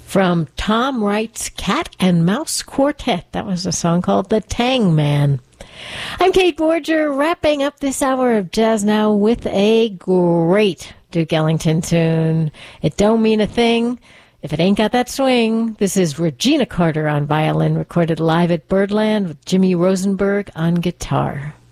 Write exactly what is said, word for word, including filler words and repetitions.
From Tom Wright's Cat and Mouse Quartet. That was a song called The Tang Man. I'm Kate Borger, wrapping up this hour of Jazz Now with a great Duke Ellington tune. It don't mean a thing if it ain't got that swing. This is Regina Carter on violin, recorded live at Birdland with Jimmy Rosenberg on guitar.